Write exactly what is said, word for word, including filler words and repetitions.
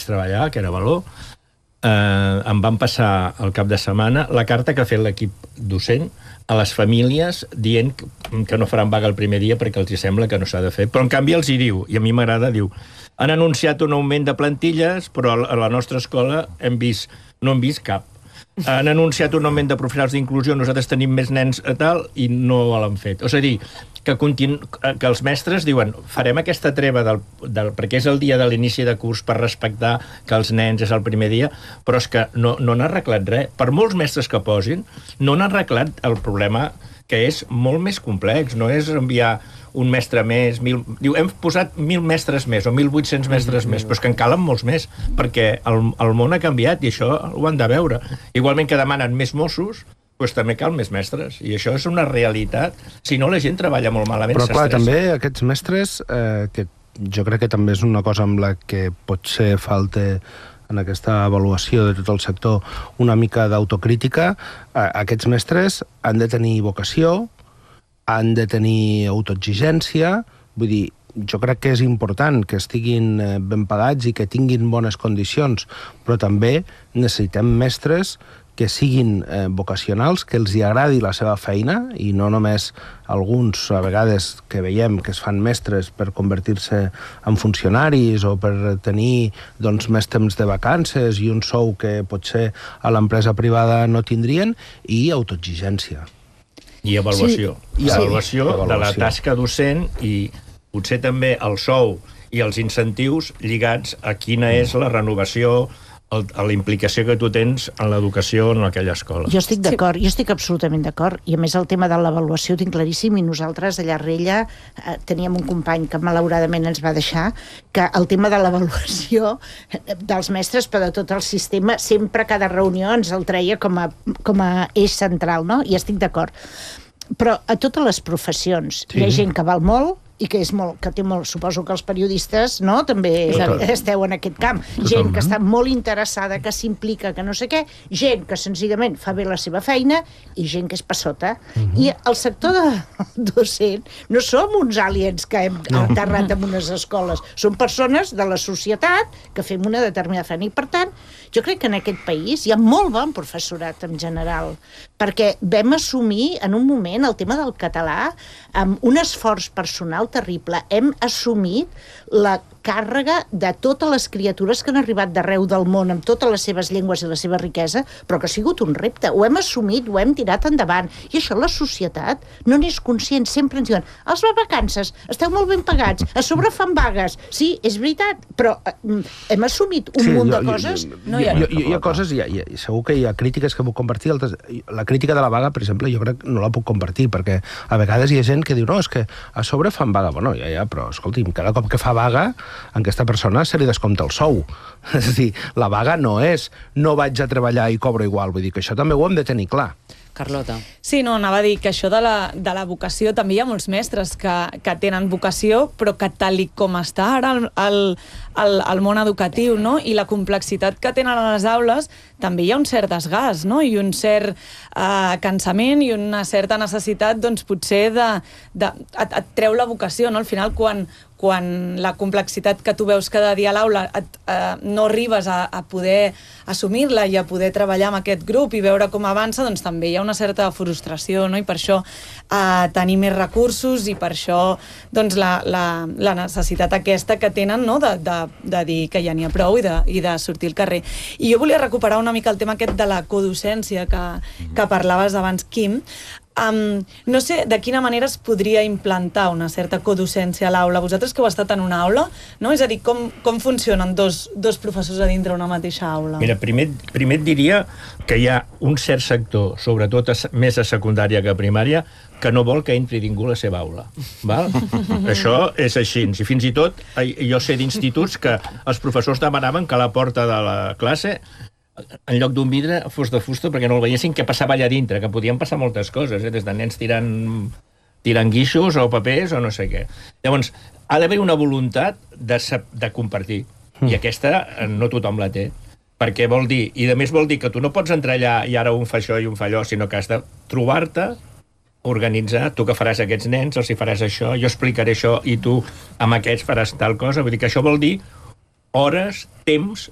vaig treballar, que era Valor, eh, em van passar el cap de setmana la carta que ha fet l'equip docent a les famílies dient que no faran vaga el primer dia perquè els hi sembla que no s'ha de fer. Però en canvi els hi diu, i a mi m'agrada, diu, han anunciat un augment de plantilles, però a la nostra escola hem vist, no hem vist cap. Han anunciat un augment de professionals d'inclusió, nosaltres tenim més nens a tal, i no l'han fet. O sigui, que, continu... que els mestres diuen farem aquesta treva, del, del... perquè és el dia de l'inici de curs per respectar que els nens és el primer dia, però és que no, no han arreglat res. Per molts mestres que posin, no han arreglat el problema, que és molt més complex, no és enviar un mestre més, mil... diu, hem posat mil mestres més o mil vuit-cents mestres més, però és que en calen molts més, perquè el, el món ha canviat i això ho han de veure. Igualment que demanen més Mossos, doncs també cal més mestres, i això és una realitat. Si no, la gent treballa molt malament. Però clar, també aquests mestres, eh, que jo crec que també és una cosa amb la que potser falta en aquesta avaluació de tot el sector una mica d'autocrítica, eh, aquests mestres han de tenir vocació, han de tenir autoexigència, vull dir, jo crec que és important que estiguin ben pagats i que tinguin bones condicions, però també necessitem mestres que siguin eh, vocacionals, que els hi agradi la seva feina, i no només alguns, a vegades, que veiem que es fan mestres per convertir-se en funcionaris o per tenir doncs, més temps de vacances i un sou que potser a l'empresa privada no tindrien, i autoexigència. I avaluació. Sí. I avaluació, sí. de la tasca docent i potser també el sou i els incentius lligats a quina és la renovació, el, a la implicació que tu tens en l'educació en aquella escola. Jo estic d'acord, jo estic absolutament d'acord, i a més el tema de l'avaluació ho tinc claríssim, i nosaltres allà a Rella eh, teníem un company que malauradament ens va deixar, que el tema de l'avaluació dels mestres, però de tot el sistema, sempre cada reunió ens el treia com a, com a eix central, no? I estic d'acord. Però a totes les professions sí. Hi ha gent que val molt, i que és molt, que té molt, suposo que els periodistes, no?, també Total. Esteu en aquest camp. Total. Gent que està molt interessada, que s'implica, que no sé què, gent que senzillament fa bé la seva feina, i gent que és passota. Uh-huh. I el sector de docent no som uns aliens que hem no. aterrat en unes escoles, són persones de la societat que fem una determinada feina, i per tant, jo crec que en aquest país hi ha molt bon professorat en general, perquè vam assumir en un moment el tema del català amb un esforç personal terrible. Hem assumit la càrrega de totes les criatures que han arribat d'arreu del món amb totes les seves llengües i la seva riquesa, però que ha sigut un repte. Ho hem assumit, ho hem tirat endavant. I això la societat no n'és conscient. Sempre ens diuen, els vacances, esteu molt ben pagats, a sobre fan vagues. Sí, és veritat, però eh, hem assumit un sí, munt jo, de coses. Jo, jo, no hi ha, jo, jo, hi ha coses, hi ha, hi ha, segur que hi ha crítiques que puc compartir. Altres, la crítica de la vaga, per exemple, jo crec que no la puc compartir, perquè a vegades hi ha gent que diu, no, és que a sobre fan vaga. Bueno, ja, ja, però escolti'm, cada cop que fa vaga, a aquesta persona se li descompta el sou. És a dir, la vaga no és no vaig a treballar i cobro igual. Vull dir que això també ho hem de tenir clar. Carlota. Sí, no, anava a dir que això de la, de la vocació, també hi ha molts mestres que, que tenen vocació, però que tal i com està ara el, el, el, el món educatiu, no?, i la complexitat que tenen a les aules, també hi ha un cert desgast, no?, i un cert eh, cansament i una certa necessitat, doncs, potser de... de et, et treu la vocació, no?, al final, quan, quan la complexitat que tu veus cada dia a l'aula eh, no arribes a, a poder assumir-la i a poder treballar amb aquest grup i veure com avança, doncs també hi ha una certa frustració, no?, i per això eh, tenir més recursos, i per això doncs, la, la, la necessitat aquesta que tenen, no?, de, de, de dir que ja n'hi ha prou i de, i de sortir al carrer. I jo volia recuperar una mica el tema aquest de la codocència que, que parlaves abans, Quim. Um, no sé de quina manera es podria implantar una certa codocència a l'aula. Vosaltres que heu estat en una aula, no? És a dir, com, com funcionen dos, dos professors a dintre una mateixa aula? Mira, primer, primer et diria que hi ha un cert sector, sobretot a, més a secundària que a primària, que no vol que entri ningú a la seva aula. Val? Això és així. I fins i tot, jo sé d'instituts que els professors demanaven que a la porta de la classe, en lloc d'un vidre, fos de fusta, perquè no el veiessin què passava allà dintre, que podien passar moltes coses, eh? Des de nens tirant, tirant guixos o papers o no sé què. Llavors, ha d'haver una voluntat de, de compartir, mm. i aquesta no tothom la té, perquè vol dir, i a més vol dir que tu no pots entrar allà i ara un fa això i un fa allò, sinó que has de trobar-te, organitzar, tu que faràs aquests nens, els hi faràs això, jo explicaré això i tu amb aquests faràs tal cosa, vull dir que això vol dir hores, temps